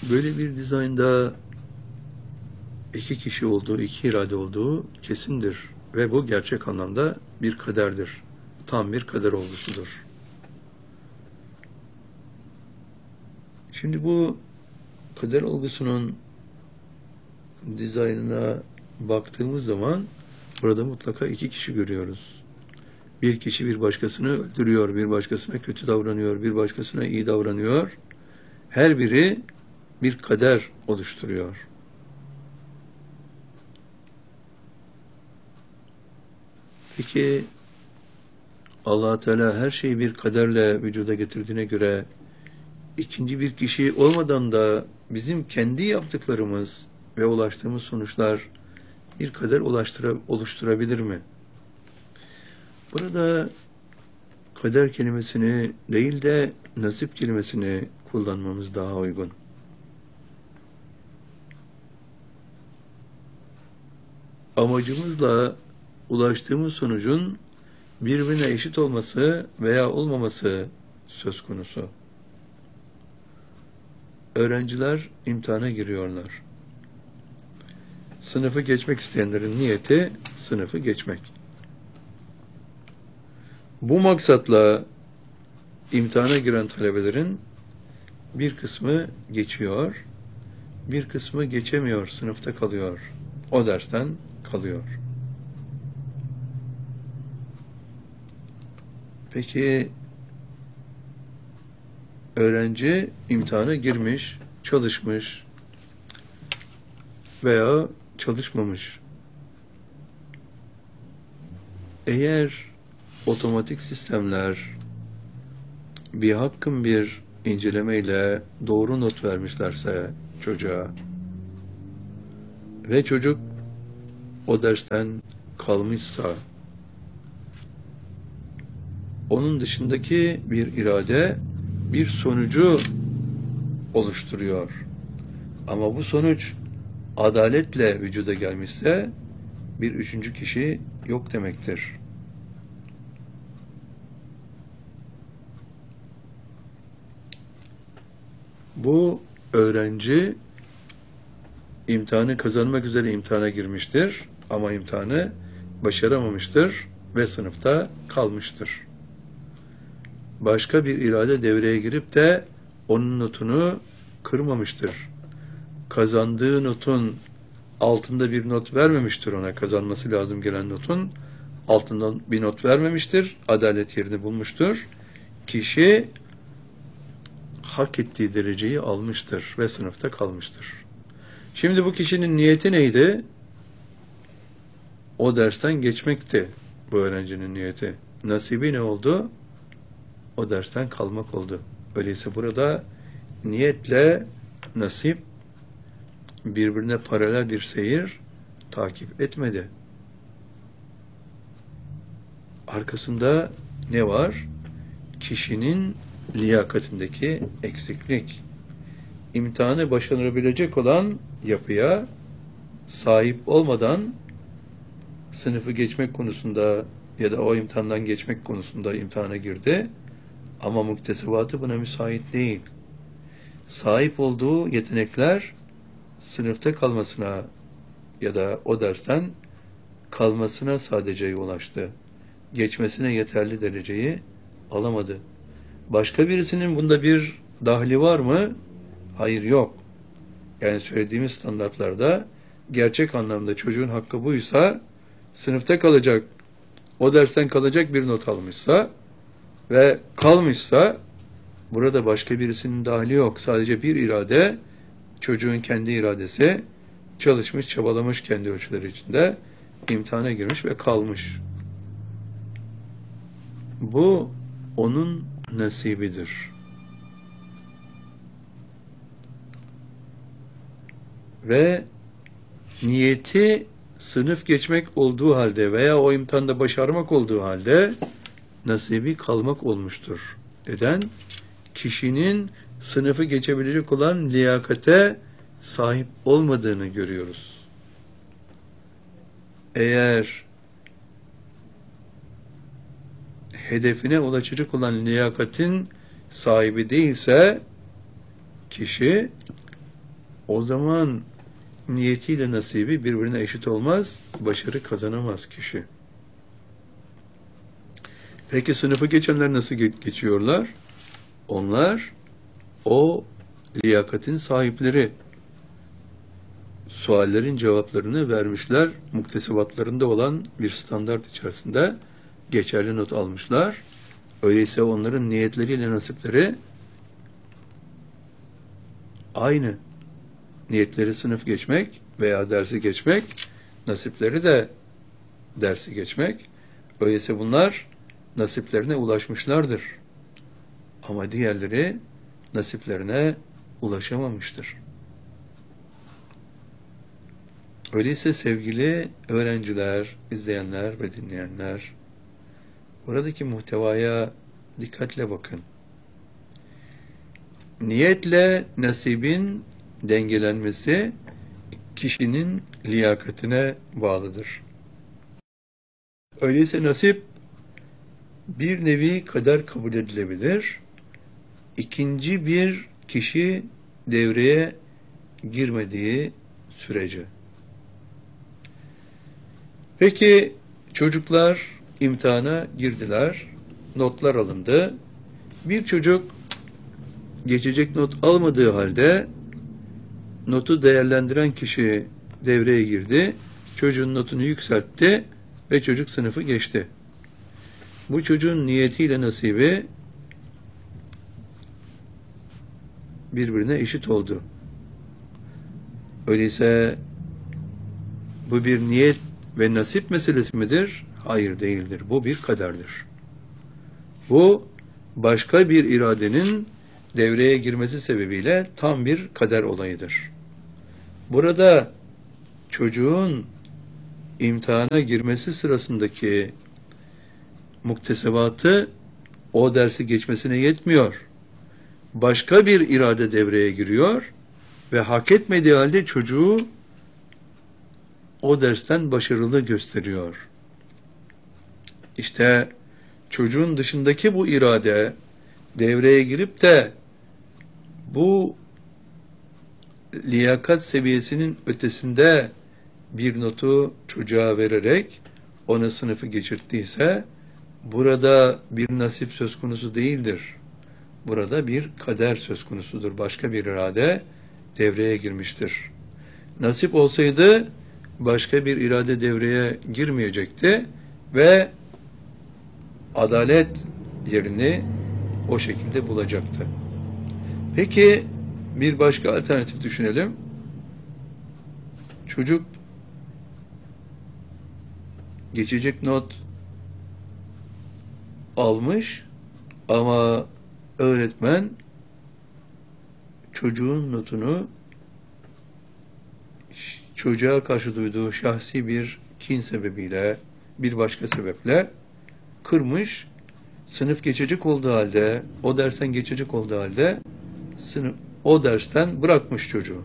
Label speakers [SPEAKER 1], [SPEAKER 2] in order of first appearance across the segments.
[SPEAKER 1] Böyle bir dizaynda iki kişi olduğu, iki irade olduğu kesindir. Ve bu gerçek anlamda bir kaderdir. Tam bir kader olgusudur. Şimdi bu kader olgusunun dizaynına baktığımız zaman burada mutlaka iki kişi görüyoruz. Bir kişi bir başkasını öldürüyor, bir başkasına kötü davranıyor, bir başkasına iyi davranıyor. Her biri bir kader oluşturuyor. Peki Allah Teala her şeyi bir kaderle vücuda getirdiğine göre ikinci bir kişi olmadan da bizim kendi yaptıklarımız ve ulaştığımız sonuçlar bir kader oluşturabilir mi? Burada kader kelimesini değil de nasip kelimesini kullanmamız daha uygun. Amacımızla ulaştığımız sonucun birbirine eşit olması veya olmaması söz konusu. Öğrenciler imtihana giriyorlar. Sınıfı geçmek isteyenlerin niyeti sınıfı geçmek. Bu maksatla imtihana giren talebelerin bir kısmı geçiyor, bir kısmı geçemiyor, sınıfta kalıyor. O dersten kalıyor. Peki öğrenci imtihana girmiş, çalışmış veya çalışmamış. Eğer otomatik sistemler bir hakkın bir incelemeyle doğru not vermişlerse çocuğa ve çocuk o dersten kalmışsa onun dışındaki bir irade bir sonucu oluşturuyor. Ama bu sonuç adaletle vücuda gelmişse bir üçüncü kişi yok demektir. Bu öğrenci imtihanı kazanmak üzere imtihana girmiştir ama imtihanı başaramamıştır ve sınıfta kalmıştır. Başka bir irade devreye girip de onun notunu kırmamıştır. Kazandığı notun altında bir not vermemiştir ona, kazanması lazım gelen notun altından bir not vermemiştir. Adalet yerini bulmuştur. Kişi hak ettiği dereceyi almıştır ve sınıfta kalmıştır. Şimdi bu kişinin niyeti neydi? O dersten geçmekti bu öğrencinin niyeti. Nasibi ne oldu? O dersten kalmak oldu. Öyleyse burada niyetle nasip birbirine paralel bir seyir takip etmedi. Arkasında ne var? Kişinin liyakatindeki eksiklik. İmtihanı başarabilecek olan yapıya sahip olmadan sınıfı geçmek konusunda ya da o imtihandan geçmek konusunda imtihana girdi. Ama muktesebatı buna müsait değil. Sahip olduğu yetenekler sınıfta kalmasına ya da o dersten kalmasına sadece ulaştı. Geçmesine yeterli dereceyi alamadı. Başka birisinin bunda bir dahli var mı? Hayır, yok. Yani söylediğimiz standartlarda gerçek anlamda çocuğun hakkı buysa sınıfta kalacak, o dersten kalacak bir not almışsa ve kalmışsa burada başka birisinin dahli yok. Sadece bir irade, çocuğun kendi iradesi çalışmış, çabalamış kendi ölçüleri içinde, imtihana girmiş ve kalmış. Bu onun nasibidir. Ve niyeti sınıf geçmek olduğu halde veya o imtihanda başarmak olduğu halde nasibi kalmak olmuştur. Neden? Kişinin sınıfı geçebilecek olan liyakate sahip olmadığını görüyoruz. Eğer hedefine ulaşacak olan liyakatin sahibi değilse kişi o zaman niyetiyle nasibi birbirine eşit olmaz, başarı kazanamaz kişi. Peki sınıfı geçenler nasıl geçiyorlar? Onlar o liyakatin sahipleri. Suallerin cevaplarını vermişler, muktesebatlarında olan bir standart içerisinde geçerli not almışlar. Öyleyse onların niyetleriyle nasipleri aynı. Niyetleri sınıf geçmek veya dersi geçmek, nasipleri de dersi geçmek. Öyleyse bunlar nasiplerine ulaşmışlardır. Ama diğerleri nasiplerine ulaşamamıştır. Öyleyse sevgili öğrenciler, izleyenler ve dinleyenler, buradaki muhtevaya dikkatle bakın. Niyetle nasibin dengelenmesi kişinin liyakatine bağlıdır. Öyleyse nasip bir nevi kader kabul edilebilir. İkinci bir kişi devreye girmediği sürece. Peki çocuklar imtihana girdiler, notlar alındı. Bir çocuk geçecek not almadığı halde notu değerlendiren kişi devreye girdi, çocuğun notunu yükseltti ve çocuk sınıfı geçti. Bu çocuğun niyetiyle nasibi birbirine eşit oldu. Öyleyse bu bir niyet ve nasip meselesi midir? Hayır, değildir. Bu bir kaderdir. Bu başka bir iradenin devreye girmesi sebebiyle tam bir kader olayıdır. Burada çocuğun imtihana girmesi sırasındaki muktesebatı o dersi geçmesine yetmiyor. Başka bir irade devreye giriyor ve hak etmediği halde çocuğu o dersten başarılı gösteriyor. İşte çocuğun dışındaki bu irade devreye girip de bu liyakat seviyesinin ötesinde bir notu çocuğa vererek ona sınıfı geçirttiyse burada bir nasip söz konusu değildir. Burada bir kader söz konusudur. Başka bir irade devreye girmiştir. Nasip olsaydı başka bir irade devreye girmeyecekti ve adalet yerini o şekilde bulacaktı. Peki bir başka alternatif düşünelim. Çocuk geçecek not almış ama öğretmen çocuğun notunu çocuğa karşı duyduğu şahsi bir kin sebebiyle, bir başka sebeple kırmış, sınıf geçecek olduğu halde, o dersten geçecek olduğu halde o dersten bırakmış çocuğu.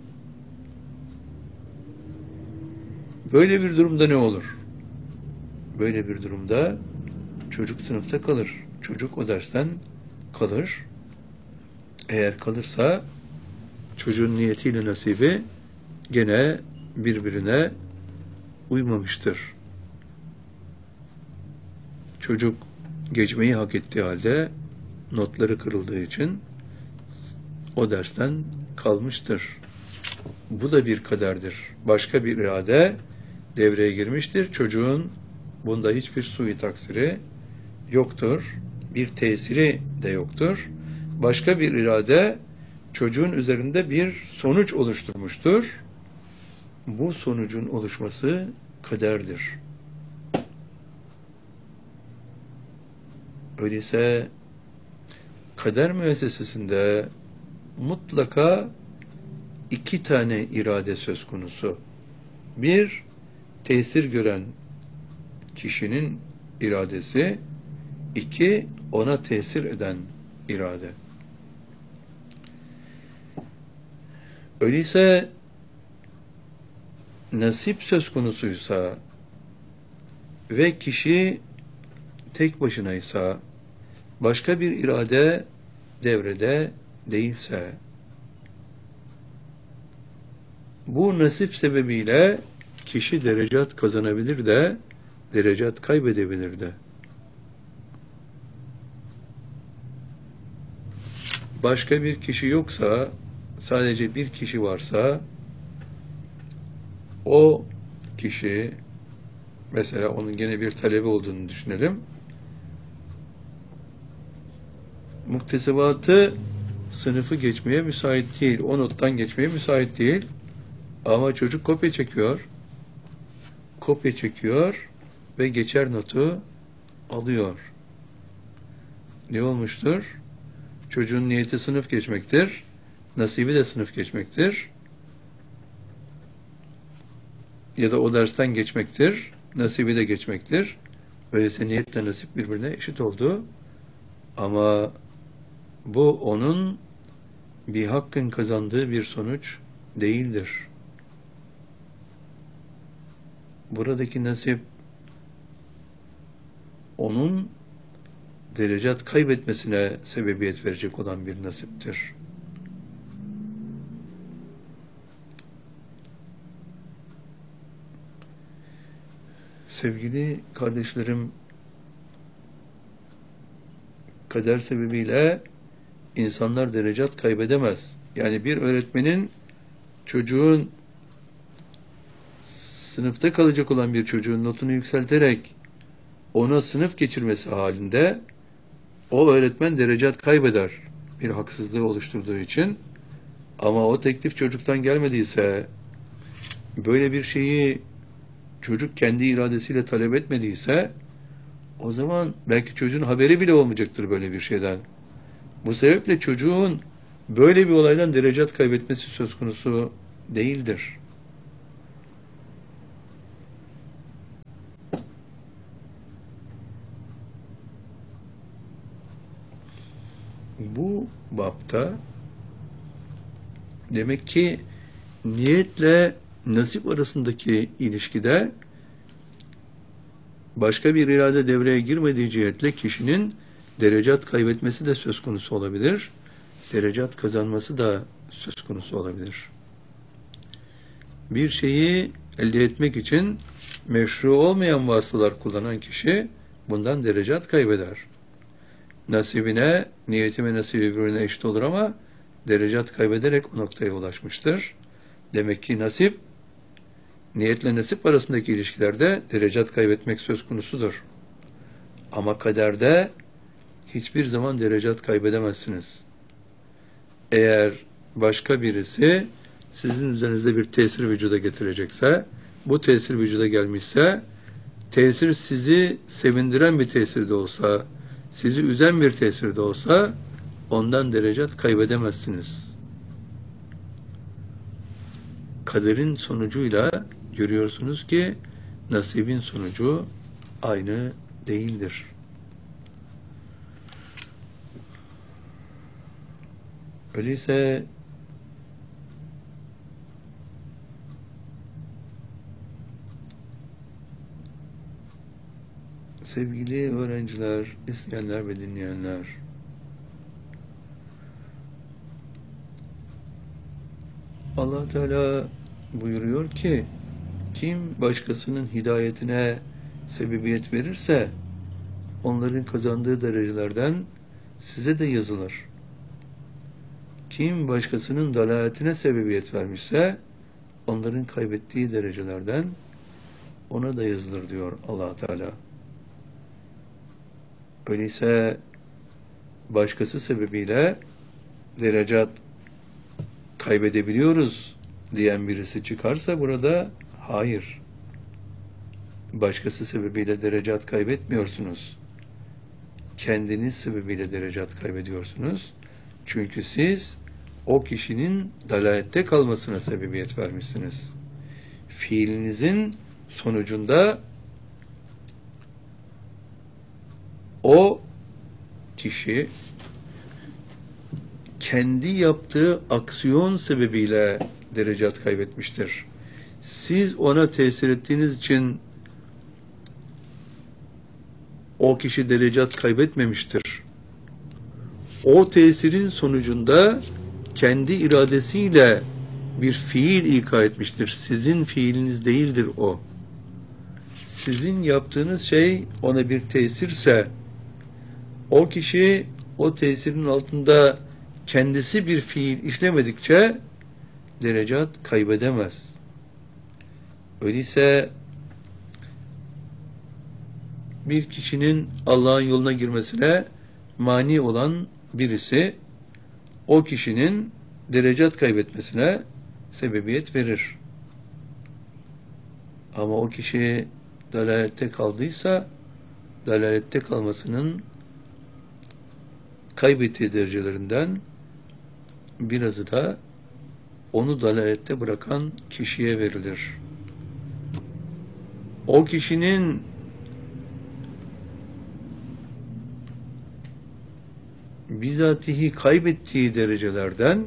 [SPEAKER 1] Böyle bir durumda ne olur? Böyle bir durumda çocuk sınıfta kalır. Çocuk o dersten kalır. Eğer kalırsa çocuğun niyetiyle nasibi gene birbirine uymamıştır. Çocuk geçmeyi hak ettiği halde notları kırıldığı için o dersten kalmıştır. Bu da bir kaderdir. Başka bir irade devreye girmiştir. Çocuğun bunda hiçbir sui taksiri yoktur. Bir tesiri de yoktur. Başka bir irade çocuğun üzerinde bir sonuç oluşturmuştur. Bu sonucun oluşması kaderdir. Öyleyse kader müessesesinde mutlaka iki tane irade söz konusu. Bir, tesir gören kişinin iradesi. İki, ona tesir eden irade. Öyleyse nasip söz konusuysa ve kişi tek başınaysa, başka bir irade devrede değilse, Bu nasip sebebiyle kişi derecat kazanabilir de derecat kaybedebilir de. Başka bir kişi yoksa, sadece bir kişi varsa, o kişi, mesela onun gene bir talebi olduğunu düşünelim, muktesebatı sınıfı geçmeye müsait değil, o nottan geçmeye müsait değil, ama çocuk kopya çekiyor ve geçer notu alıyor. Ne olmuştur? Çocuğun niyeti sınıf geçmektir, nasibi de sınıf geçmektir. Ya da o dersten geçmektir, nasibi de geçmektir. Böylece niyetle nasip birbirine eşit oldu. Ama bu onun bir hakkın kazandığı bir sonuç değildir. Buradaki nasip onun derecat kaybetmesine sebebiyet verecek olan bir nasiptir. Sevgili kardeşlerim, kader sebebiyle insanlar derecat kaybedemez. Yani bir öğretmenin çocuğun, sınıfta kalacak olan bir çocuğun notunu yükselterek ona sınıf geçirmesi halinde o öğretmen derecat kaybeder bir haksızlığı oluşturduğu için. Ama o teklif çocuktan gelmediyse, böyle bir şeyi çocuk kendi iradesiyle talep etmediyse, o zaman belki çocuğun haberi bile olmayacaktır böyle bir şeyden. Bu sebeple çocuğun böyle bir olaydan derecat kaybetmesi söz konusu değildir. Bu bapta demek ki niyetle nasip arasındaki ilişkide başka bir irade devreye girmediği cihetle kişinin derecat kaybetmesi de söz konusu olabilir. Derecat kazanması da söz konusu olabilir. Bir şeyi elde etmek için meşru olmayan vasıtalar kullanan kişi bundan derecat kaybeder. Nasibine, niyeti ve nasibi birbirine eşit olur ama derecat kaybederek o noktaya ulaşmıştır. Demek ki nasip, niyetle nasip arasındaki ilişkilerde derecat kaybetmek söz konusudur. Ama kaderde hiçbir zaman derecat kaybedemezsiniz. Eğer başka birisi sizin üzerinizde bir tesir vücuda getirecekse, bu tesir vücuda gelmişse, tesir sizi sevindiren bir tesir de olsa, sizi üzen bir tesir de olsa, ondan derecat kaybedemezsiniz. Kaderin sonucuyla görüyorsunuz ki nasibin sonucu aynı değildir. Öyleyse sevgili öğrenciler, izleyenler ve dinleyenler, Allah Teala buyuruyor ki, kim başkasının hidayetine sebebiyet verirse, onların kazandığı derecelerden size de yazılır. Kim başkasının dalaletine sebebiyet vermişse, onların kaybettiği derecelerden ona da yazılır diyor Allah Teala. Öyleyse başkası sebebiyle derecat kaybedebiliyoruz diyen birisi çıkarsa burada, hayır. Başkası sebebiyle derecat kaybetmiyorsunuz. Kendiniz sebebiyle derecat kaybediyorsunuz. Çünkü siz o kişinin dalalette kalmasına sebebiyet vermişsiniz. Fiilinizin sonucunda o kişi kendi yaptığı aksiyon sebebiyle derecat kaybetmiştir. Siz ona tesir ettiğiniz için o kişi derecat kaybetmemiştir. O tesirin sonucunda kendi iradesiyle bir fiil ika etmiştir. Sizin fiiliniz değildir o. Sizin yaptığınız şey ona bir tesirse, o kişi o tesirin altında kendisi bir fiil işlemedikçe derecat kaybedemez. Öyleyse bir kişinin Allah'ın yoluna girmesine mani olan birisi o kişinin derecat kaybetmesine sebebiyet verir. Ama o kişi dalalette kaldıysa dalalette kalmasının kaybettiği derecelerinden birazı da onu dalalette bırakan kişiye verilir. O kişinin bizatihi kaybettiği derecelerden,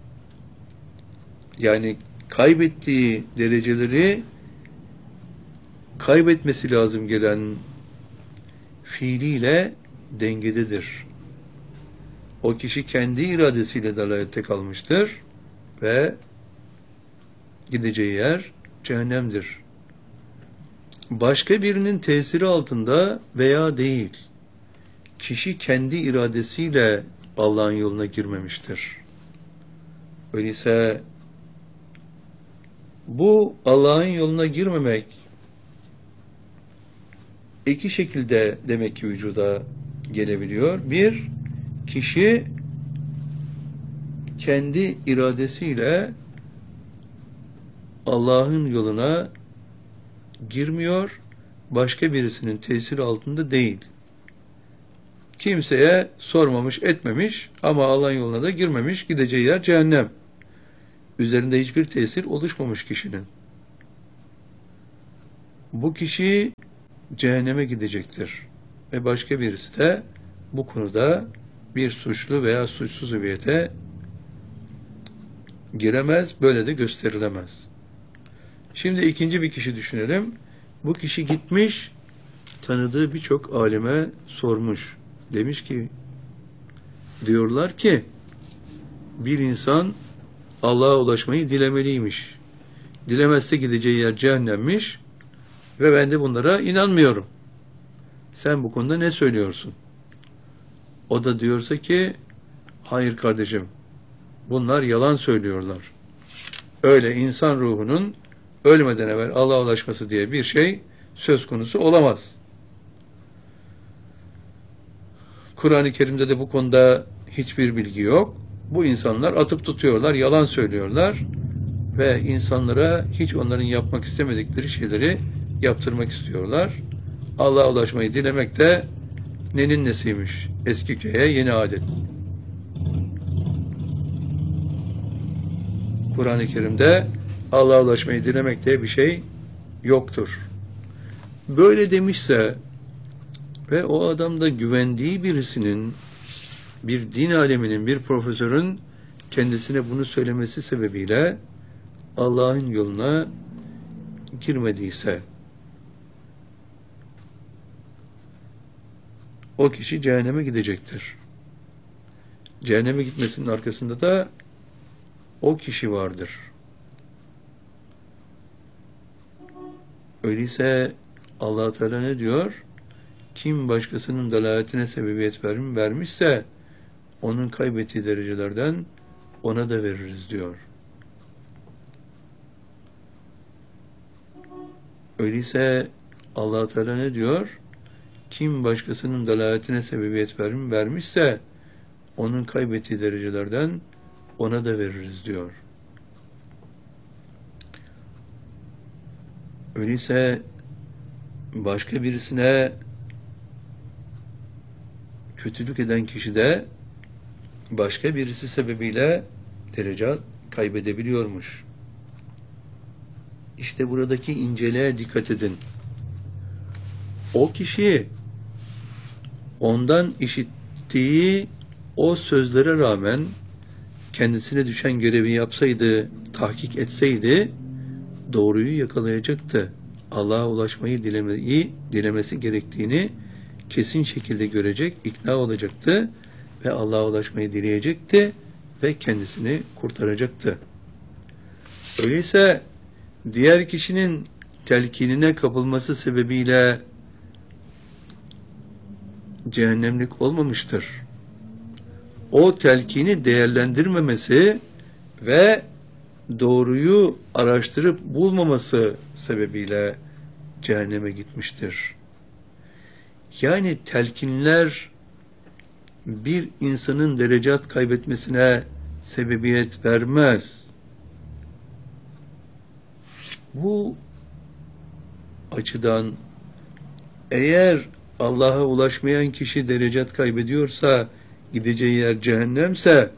[SPEAKER 1] yani kaybettiği dereceleri kaybetmesi lazım gelen fiiliyle dengededir. O kişi kendi iradesiyle dalalette kalmıştır ve gideceği yer cehennemdir. Başka birinin tesiri altında veya değil, kişi kendi iradesiyle Allah'ın yoluna girmemiştir. Öyleyse bu Allah'ın yoluna girmemek iki şekilde demek ki vücuda gelebiliyor. Bir, kişi kendi iradesiyle Allah'ın yoluna girmiyor, başka birisinin tesiri altında değil. Kimseye sormamış, etmemiş ama Allah'ın yoluna da girmemiş, gideceği yer cehennem. Üzerinde hiçbir tesir oluşmamış kişinin. Bu kişi cehenneme gidecektir. Ve başka birisi de bu konuda bir suçlu veya suçsuz hüviyete giremez, böyle de gösterilemez. Şimdi ikinci bir kişi düşünelim. Bu kişi gitmiş, tanıdığı birçok alime sormuş. Demiş ki, diyorlar ki, bir insan Allah'a ulaşmayı dilemeliymiş. Dilemezse gideceği yer cehennemmiş ve ben de bunlara inanmıyorum. Sen bu konuda ne söylüyorsun? O da diyorsa ki, hayır kardeşim, bunlar yalan söylüyorlar. Öyle insan ruhunun ölmeden evvel Allah'a ulaşması diye bir şey söz konusu olamaz. Kur'an-ı Kerim'de de bu konuda hiçbir bilgi yok. Bu insanlar atıp tutuyorlar, yalan söylüyorlar ve insanlara hiç onların yapmak istemedikleri şeyleri yaptırmak istiyorlar. Allah'a ulaşmayı dilemek de nenin nesiymiş? Eski köye yeni adet. Kur'an-ı Kerim'de Allah'a ulaşmayı dilemek diye bir şey yoktur. Böyle demişse ve o adam da güvendiği birisinin, bir din aleminin, bir profesörün kendisine bunu söylemesi sebebiyle Allah'ın yoluna girmediyse o kişi cehenneme gidecektir. Cehenneme gitmesinin arkasında da o kişi vardır. Öyleyse Allah Teala ne diyor? Kim başkasının dalaletine sebebiyet vermişse onun kaybettiği derecelerden ona da veririz diyor. Öyleyse Allah Teala ne diyor? Kim başkasının dalaletine sebebiyet vermişse onun kaybettiği derecelerden ona da veririz diyor. Öyleyse başka birisine kötülük eden kişi de başka birisi sebebiyle derece kaybedebiliyormuş. İşte buradaki inceliğe dikkat edin. O kişi ondan işittiği o sözlere rağmen kendisine düşen görevi yapsaydı, tahkik etseydi doğruyu yakalayacaktı. Allah'a ulaşmayı dilemesi gerektiğini kesin şekilde görecek, ikna olacaktı ve Allah'a ulaşmayı dileyecekti ve kendisini kurtaracaktı. Öyleyse diğer kişinin telkinine kapılması sebebiyle cehennemlik olmamıştır. O telkini değerlendirmemesi ve doğruyu araştırıp bulmaması sebebiyle cehenneme gitmiştir. Yani telkinler bir insanın derecat kaybetmesine sebebiyet vermez. Bu açıdan eğer Allah'a ulaşmayan kişi derecat kaybediyorsa, gideceği yer cehennemse,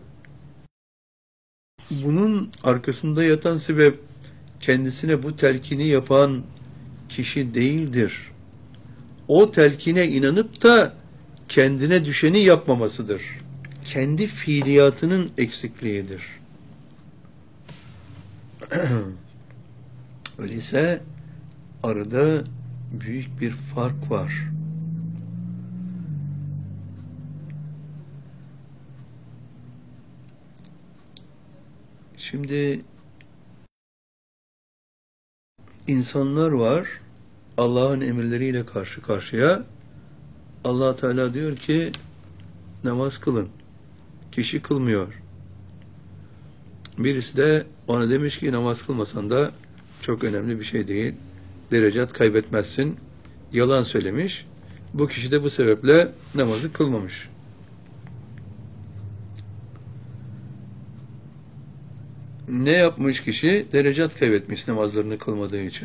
[SPEAKER 1] bunun arkasında yatan sebep kendisine bu telkini yapan kişi değildir. O telkine inanıp da kendine düşeni yapmamasıdır. Kendi fiiliyatının eksikliğidir. Öyleyse arada büyük bir fark var. Şimdi insanlar var, Allah'ın emirleriyle karşı karşıya. Allah Teala diyor ki namaz kılın. Kişi kılmıyor. Birisi de ona demiş ki namaz kılmasan da çok önemli bir şey değil. Derecat kaybetmezsin. Yalan söylemiş. Bu kişi de bu sebeple namazı kılmamış. Ne yapmış kişi? Derecat kaybetmiş namazlarını kılmadığı için.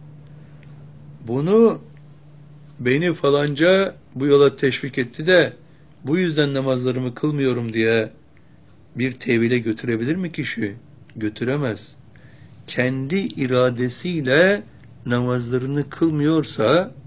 [SPEAKER 1] Bunu beni falanca bu yola teşvik etti de bu yüzden namazlarımı kılmıyorum diye bir tevhile götürebilir mi kişi? Götüremez. Kendi iradesiyle namazlarını kılmıyorsa